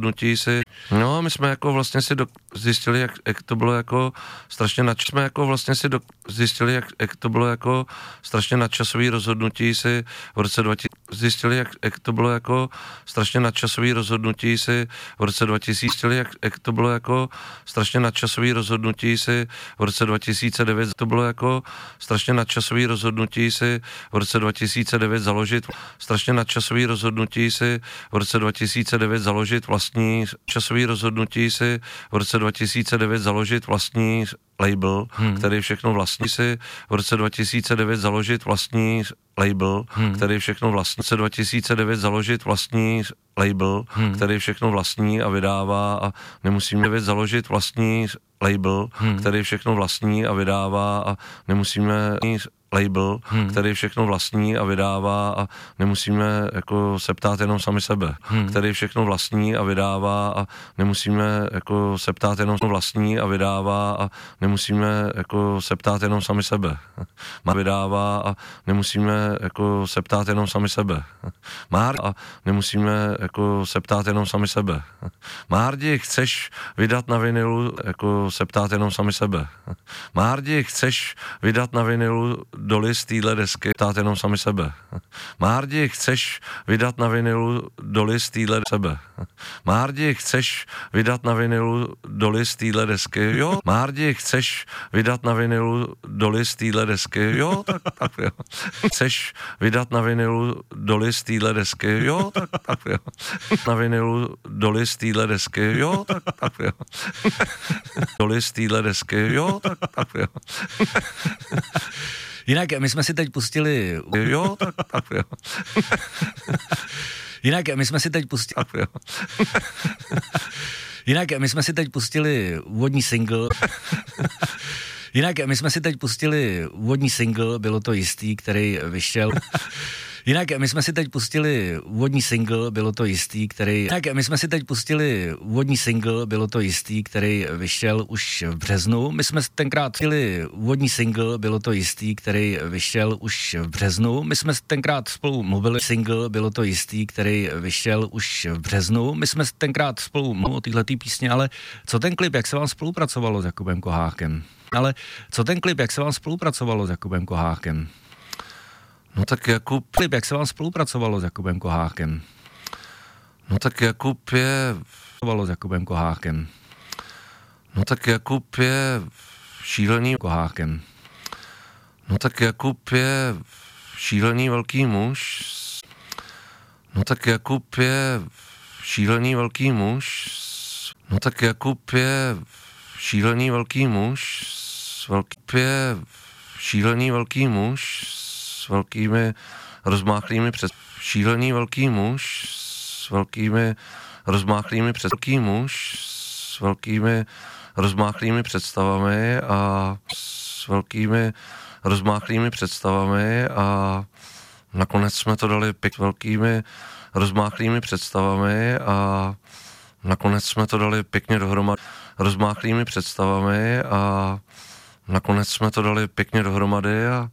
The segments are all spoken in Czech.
rozhodnutí si, no a my jsme jako vlastně si zjistili, jak to bylo jako strašně zjistili, jak to bylo jako strašně nadčasový rozhodnutí si v roce 2000, zjistili, jak to bylo jako strašně nadčasový rozhodnutí si v roce 2000, jak to bylo jako strašně nadčasový rozhodnutí si v roce 2009, to bylo jako strašně nadčasový rozhodnutí si v roce 2009 založit, strašně nadčasový rozhodnutí si v roce 2009 založit vlastní časový rozhodnutí si v roce 2009 založit vlastní label, který všechno vlastní si v roce 2009 založit vlastní label, který všechno vlastní, v roce 2009 založit vlastní label, který všechno vlastní a vydává a nemusíme založit vlastní label, který všechno vlastní a vydává a nemusíme label, který všechno vlastní a vydává a nemusíme jako se ptát jenom sami sebe, který všechno vlastní a vydává a nemusíme jako se ptát jenom vlastní a vydává a nemusíme jako se ptát jenom sami sebe. Má vydává a nemusíme jako se ptát jenom sami sebe. Má a nemusíme jako se ptát jenom sami sebe. Márdi, chceš vydat na vinilu, jako se ptát jenom sami sebe. Márdi, chceš vydat na vinilu doly z téhle desky, ptát jenom sami sebe. Márdi, chceš vydat na vinilu doly z téhle sebe. Márdi, chceš vydat na vinilu doly z téhle desky, jo? Márdi, chceš vydat na vinilu doly z téhle desky, jo? Tak jo. Chceš vydat na vinilu doly z téhle desky, jo? Tak jo. Na vinilu doly z téhle desky, jo? Tak jo. Doly z téhle desky, jo? Tak jo. Jinak my jsme si teď pustili... Jo, tak jo. Jinak my jsme si teď pustili... Tak jo. Jinak my jsme si teď pustili úvodní single... Jinak my jsme si teď pustili úvodní single, bylo to Jistý, který vyšel... Jinak my jsme si teď pustili úvodní single, bylo to Jistý, který... Jinak my jsme si teď pustili úvodní single, bylo to Jistý, který vyšel už v březnu. My jsme tenkrát pustili úvodní single, bylo to Jistý, který vyšel už v březnu. My jsme tenkrát spolu mluvili single, bylo to Jistý, který vyšel už v březnu. My jsme tenkrát spolu mluvili o téhletý písně, ale co ten klip, jak se vám spolupracovalo s Jakubem Kohákem? Ale co ten klip, jak se vám spolupracovalo s Jakubem Kohákem? No tak Jakub... Klip, jak se vám spolupracovalo s Jakubem Kohákem? No tak Jakub je... S Jakubem Kohákem. No tak Jakub je šílený Kohákem. No tak Jakub je šílený velký muž. No tak Jakub je šílený velký muž. No tak Jakub je šílený velký muž. Jakub je šílený velký muž s velkými rozmáchlými šílený velký muž s velkými rozmáchlými velký muž s velkými rozmáchlými představami a s velkými rozmáchlými představami a nakonec jsme to dali velkými rozmáchlými představami a nakonec jsme to dali pěkně dohromady rozmáchlými představami a nakonec jsme to dali pěkně dohromady a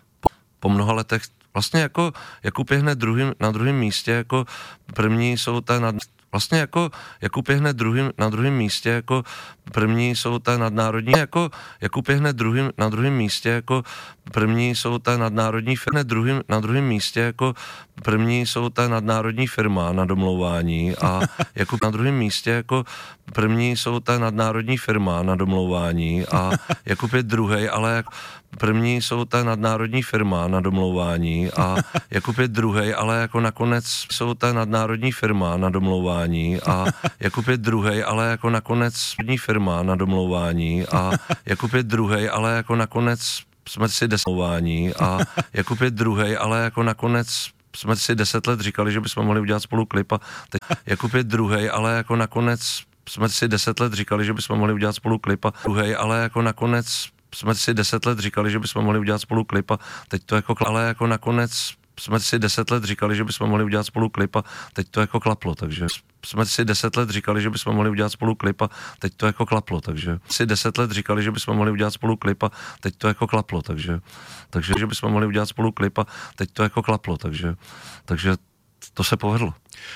po mnoha letech vlastně jako Jakub je hned na druhém místě, jako první jsou vlastně jako Jakub je hned na druhém místě, jako první jsou té nadnárodní, jako Jakub je hned na druhém místě, jako první jsou té nadnárodní firmy, na druhém místě, jako první jsou té nadnárodní firma na domlouvání a Jakub na druhém místě, jako první jsou té nadnárodní firma na domlouvání a Jakub je druhej, ale první jsou té nadnárodní firma na domlouvání a Jakub je druhej, ale jako nakonec jsou té nadnárodní firma na domlouvání a Jakub je druhej, ale jako nakonec firma na domlouvání a Jakub je druhej, ale jako nakonec jsme si desmování a Jakub je druhej, ale jako nakonec jsme si 10 let říkali, že bychom mohli udělat spolu klip a teď Jakub je druhej, ale jako nakonec jsme si 10 let říkali, že bychom mohli udělat spolu klip a druhej, ale jako nakonec jsme si 10 let říkali, že bychom mohli udělat spolu klip a teď to jako, ale jako nakonec jsme si 10 let říkali, že bychom mohli udělat spolu klip a teď to jako klaplo, takže jsme si 10 let říkali, že bychom mohli udělat spolu klip a teď to jako klaplo, takže si 10 let říkali, že bychom mohli udělat spolu klip a teď to jako klaplo, takže že bychom mohli udělat spolu klip a teď to jako klaplo, takže to se povedlo.